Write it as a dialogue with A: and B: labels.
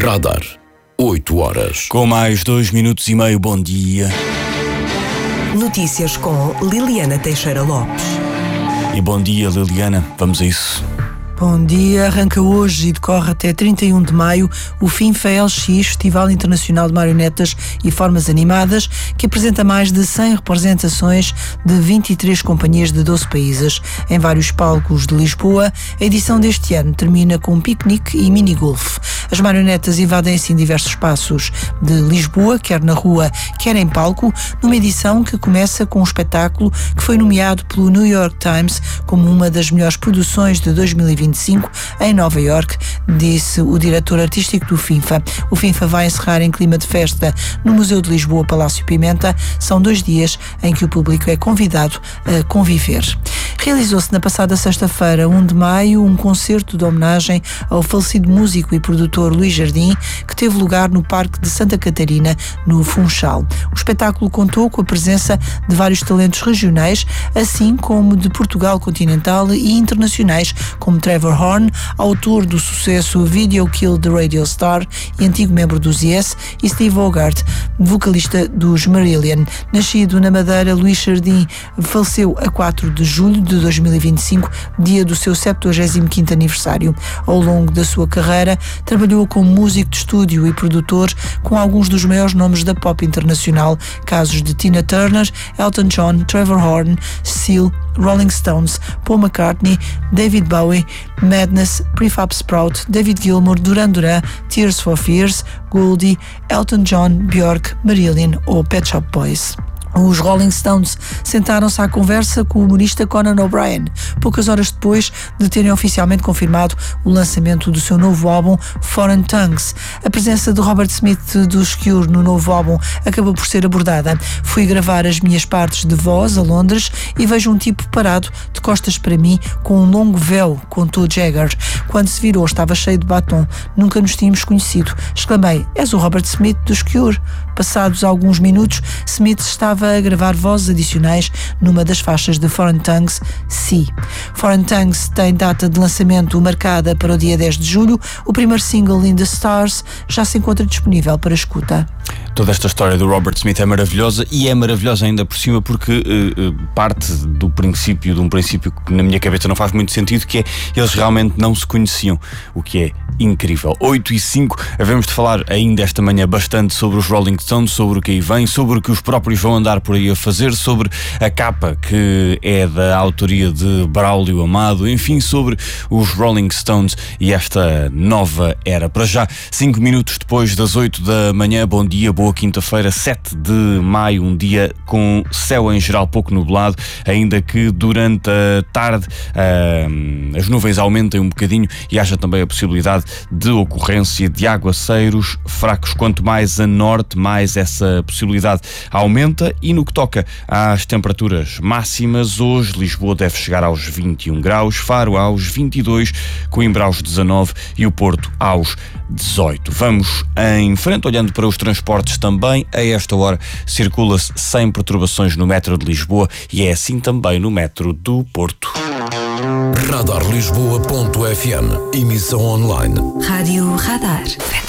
A: Radar. 8 horas.
B: Com mais 2 minutos e meio, bom dia.
C: Notícias com Liliana Teixeira Lopes.
B: E bom dia, Liliana. Vamos a isso.
D: Bom dia. Arranca hoje e decorre até 31 de maio o FINFA LX, Festival Internacional de Marionetas e Formas Animadas, que apresenta mais de 100 representações de 23 companhias de 12 países. Em vários palcos de Lisboa, a edição deste ano termina com um piquenique e mini-golf. As marionetas invadem assim diversos espaços de Lisboa, quer na rua, quer em palco, numa edição que começa com um espetáculo que foi nomeado pelo New York Times como uma das melhores produções de 2025 em Nova York, disse o diretor artístico do FINFA. O FINFA vai encerrar em clima de festa no Museu de Lisboa, Palácio Pimenta. São 2 dias em que o público é convidado a conviver. Realizou-se na passada sexta-feira, 1 de maio, um concerto de homenagem ao falecido músico e produtor Luís Jardim, que teve lugar no Parque de Santa Catarina, no Funchal. O espetáculo contou com a presença de vários talentos regionais, assim como de Portugal continental e internacionais, como Trevor Horn, autor do sucesso Video Killed the Radio Star e antigo membro dos Yes, e Steve Hogarth, vocalista dos Marillion. Nascido na Madeira, Luís Jardim faleceu a 4 de julho de 2025, dia do seu 75º aniversário. Ao longo da sua carreira, trabalhou como músico de estúdio e produtor com alguns dos maiores nomes da pop internacional, casos de Tina Turner, Elton John, Trevor Horn, Seal, Rolling Stones, Paul McCartney, David Bowie, Madness, Prefab Sprout, David Gilmour, Duran Duran, Tears for Fears, Goldie, Elton John, Björk, Marillion ou Pet Shop Boys. Os Rolling Stones sentaram-se à conversa com o humorista Conan O'Brien, poucas horas depois de terem oficialmente confirmado o lançamento do seu novo álbum Foreign Tongues. A presença de Robert Smith dos Cure no novo álbum acabou por ser abordada. Fui gravar as minhas partes de voz a Londres e vejo um tipo parado de costas para mim com um longo véu, contou Jagger. Quando se virou estava cheio de batom. Nunca nos tínhamos conhecido. Exclamei: és o Robert Smith dos Cure? Passados alguns minutos, Smith estava a gravar vozes adicionais numa das faixas de Foreign Tongues, Si. Foreign Tongues tem data de lançamento marcada para o dia 10 de julho. O primeiro single, In the Stars, já se encontra disponível para escuta.
B: Toda esta história do Robert Smith é maravilhosa, e é maravilhosa ainda por cima porque parte de um princípio que na minha cabeça não faz muito sentido, que é eles realmente não se conheciam, o que é incrível. 8h05, havemos de falar ainda esta manhã bastante sobre os Rolling Stones, sobre o que aí vem, sobre o que os próprios vão andar por aí a fazer, sobre a capa que é da autoria de Braulio Amado, enfim, sobre os Rolling Stones e esta nova era. Para já, 5 minutos depois das 8 da manhã, bom dia, boa quinta-feira, 7 de maio, um dia com céu em geral pouco nublado, ainda que durante a tarde as nuvens aumentem um bocadinho e haja também a possibilidade de ocorrência de aguaceiros fracos. Quanto mais a norte, mais essa possibilidade aumenta. E no que toca às temperaturas máximas, hoje Lisboa deve chegar aos 21 graus, Faro aos 22, Coimbra aos 19 e o Porto aos 18. Vamos em frente, olhando para os transportes também. A esta hora circula-se sem perturbações no metro de Lisboa e é assim também no metro do Porto.
A: Radarlisboa.fm. Emissão online.
C: Rádio Radar.